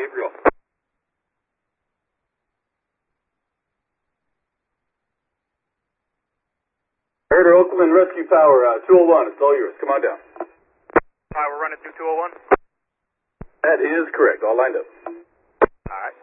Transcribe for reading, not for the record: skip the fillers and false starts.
ready for go. Herder, Oakland Rescue Power, 201, it's all yours. Come on down. We're running through 201? That is correct, all lined up. Alright.